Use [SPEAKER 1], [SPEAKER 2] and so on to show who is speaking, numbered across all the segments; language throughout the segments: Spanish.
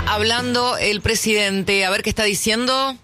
[SPEAKER 1] hablando el presidente. A ver qué está diciendo.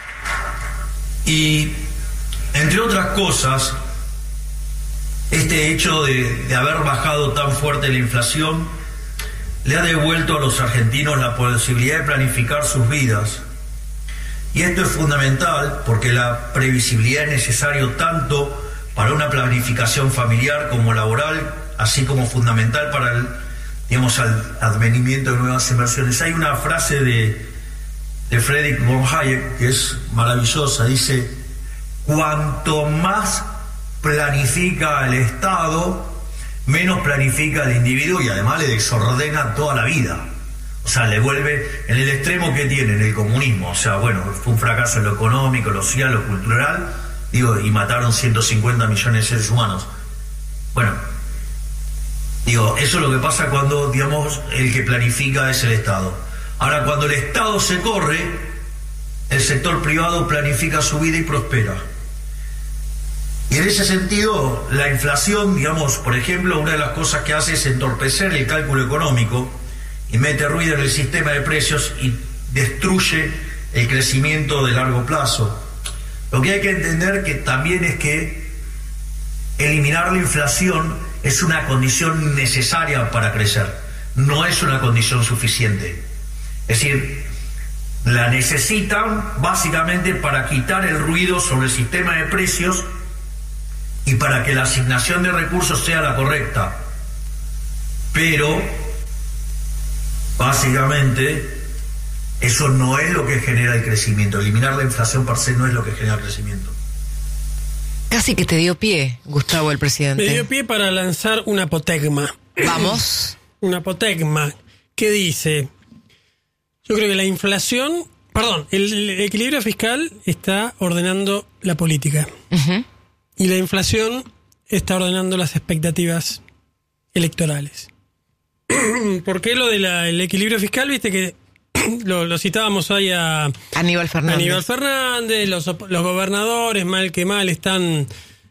[SPEAKER 2] Y, entre otras cosas, este hecho de haber bajado tan fuerte la inflación le ha devuelto a los argentinos la posibilidad de planificar sus vidas. Y esto es fundamental porque la previsibilidad es necesario tanto para una planificación familiar como laboral, así como fundamental para el advenimiento de nuevas inversiones. Hay una frase de Friedrich von Hayek que es maravillosa, dice: cuanto más planifica el Estado, menos planifica el individuo y además le desordena toda la vida. O sea, le vuelve en el extremo que tiene, en el comunismo. O sea, bueno, fue un fracaso en lo económico, lo social, lo cultural, y mataron 150 millones de seres humanos. Bueno, eso es lo que pasa cuando, el que planifica es el Estado. Ahora, cuando el Estado se corre, el sector privado planifica su vida y prospera. Y en ese sentido, la inflación, por ejemplo, una de las cosas que hace es entorpecer el cálculo económico y mete ruido en el sistema de precios y destruye el crecimiento de largo plazo. Lo que hay que entender que también es que eliminar la inflación es una condición necesaria para crecer, no es una condición suficiente. Es decir, la necesitan básicamente para quitar el ruido sobre el sistema de precios y para que la asignación de recursos sea la correcta. Pero básicamente eso no es lo que genera el crecimiento. Eliminar la inflación per se no es lo que genera el crecimiento.
[SPEAKER 1] Casi que te dio pie, Gustavo, el presidente.
[SPEAKER 3] Me dio pie para lanzar un apotegma.
[SPEAKER 1] Vamos.
[SPEAKER 3] Un apotegma que dice: yo creo que la inflación, el equilibrio fiscal está ordenando la política. Uh-huh. Y la inflación está ordenando las expectativas electorales. ¿Por qué lo del equilibrio fiscal? Viste que lo citábamos hoy a
[SPEAKER 1] Aníbal
[SPEAKER 3] Fernández, los gobernadores, mal que mal, están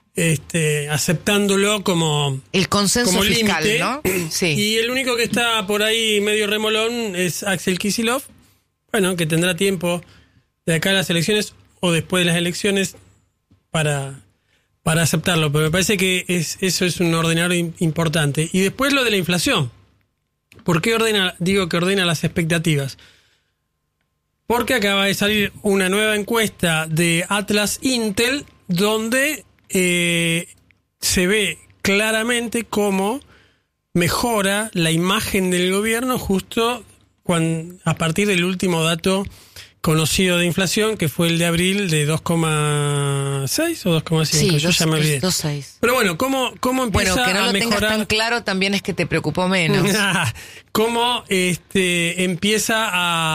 [SPEAKER 3] aceptándolo como
[SPEAKER 1] el consenso
[SPEAKER 3] como
[SPEAKER 1] fiscal,
[SPEAKER 3] límite,
[SPEAKER 1] ¿no? Sí.
[SPEAKER 3] Y el único que está por ahí medio remolón es Axel Kicillof, que tendrá tiempo de acá a las elecciones o después de las elecciones para aceptarlo, pero me parece que eso es un ordenador importante. Y después lo de la inflación. ¿Por qué digo que ordena las expectativas? Porque acaba de salir una nueva encuesta de Atlas Intel donde se ve claramente cómo mejora la imagen del gobierno justo a partir del último dato conocido de inflación, que fue el de abril de 2,6 o 2,5.
[SPEAKER 1] Sí,
[SPEAKER 3] yo ya me olvidé.
[SPEAKER 1] 2,6.
[SPEAKER 3] Pero bueno, ¿cómo empieza a mejorar?
[SPEAKER 1] Bueno, que no lo tengas tan claro también es que te preocupó menos.
[SPEAKER 3] ¿Cómo empieza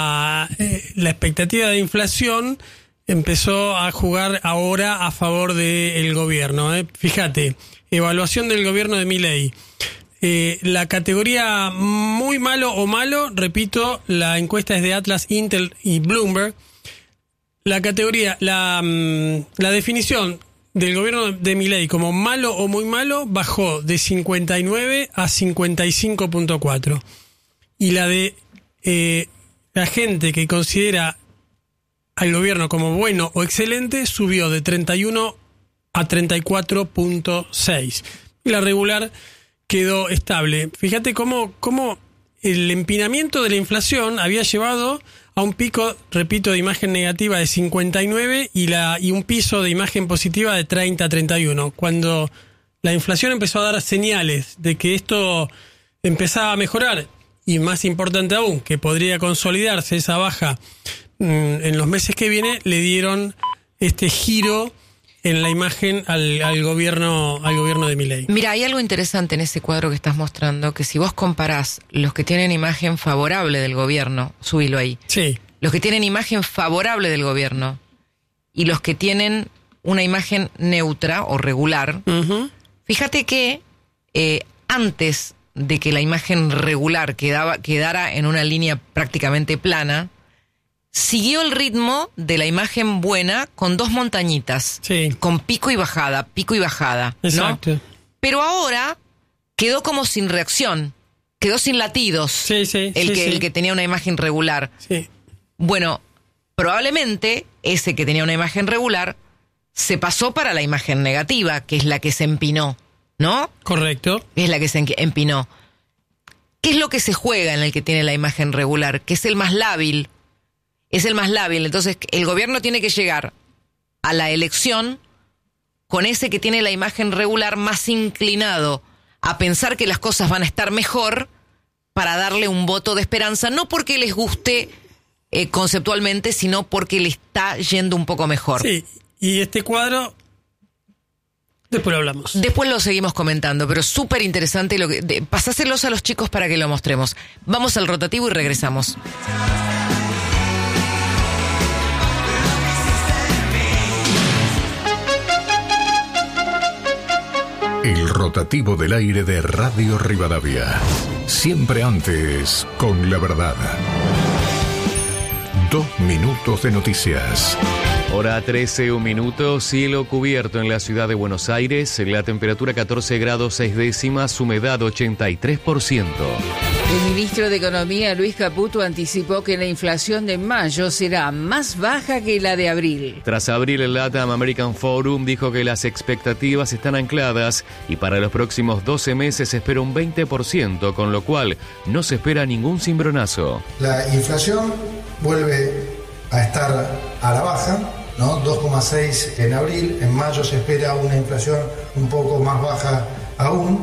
[SPEAKER 3] la expectativa de inflación empezó a jugar ahora a favor del gobierno? Fíjate, evaluación del gobierno de Milei. La categoría muy malo o malo, repito, la encuesta es de Atlas, Intel y Bloomberg. La categoría, la definición del gobierno de Milei como malo o muy malo bajó de 59 a 55.4. Y la de la gente que considera al gobierno como bueno o excelente subió de 31 a 34.6. Y la regular quedó estable. Fíjate cómo el empinamiento de la inflación había llevado a un pico, repito, de imagen negativa de 59 y un piso de imagen positiva de 30 a 31. Cuando la inflación empezó a dar señales de que esto empezaba a mejorar, y más importante aún, que podría consolidarse esa baja en los meses que viene, le dieron este giro en la imagen al gobierno de Milei.
[SPEAKER 1] Mira, hay algo interesante en ese cuadro que estás mostrando, que si vos comparás los que tienen imagen favorable del gobierno, subilo ahí.
[SPEAKER 3] Sí.
[SPEAKER 1] Los que tienen imagen favorable del gobierno y los que tienen una imagen neutra o regular, uh-huh. Fíjate que antes de que la imagen regular quedara en una línea prácticamente plana, siguió el ritmo de la imagen buena con dos montañitas,
[SPEAKER 3] sí,
[SPEAKER 1] con pico y bajada, ¿no?
[SPEAKER 3] Exacto.
[SPEAKER 1] Pero ahora quedó como sin reacción, quedó sin latidos.
[SPEAKER 3] Sí,
[SPEAKER 1] El que tenía una imagen regular.
[SPEAKER 3] Sí.
[SPEAKER 1] Bueno, probablemente ese que tenía una imagen regular se pasó para la imagen negativa, que es la que se empinó, ¿no?
[SPEAKER 3] Correcto.
[SPEAKER 1] Es la que se empinó. ¿Qué es lo que se juega en el que tiene la imagen regular? Que es el más lábil. Es el más lábil. Entonces, el gobierno tiene que llegar a la elección con ese que tiene la imagen regular más inclinado a pensar que las cosas van a estar mejor para darle un voto de esperanza, no porque les guste conceptualmente, sino porque le está yendo un poco mejor.
[SPEAKER 3] Sí, y este cuadro, después lo hablamos.
[SPEAKER 1] Después lo seguimos comentando, pero súper interesante. Pasáselos a los chicos para que lo mostremos. Vamos al rotativo y regresamos.
[SPEAKER 4] El rotativo del aire de Radio Rivadavia. Siempre antes con la verdad. 2 minutos de noticias.
[SPEAKER 5] Hora 13, 1 minuto, cielo cubierto en la ciudad de Buenos Aires, la temperatura 14 grados 6 décimas, humedad 83%.
[SPEAKER 6] El ministro de Economía, Luis Caputo, anticipó que la inflación de mayo será más baja que la de abril.
[SPEAKER 5] Tras abrir el LATAM American Forum, dijo que las expectativas están ancladas y para los próximos 12 meses se espera un 20%, con lo cual no se espera ningún cimbronazo.
[SPEAKER 7] La inflación vuelve a estar a la baja, ¿no? 2,6 en abril, en mayo se espera una inflación un poco más baja aún.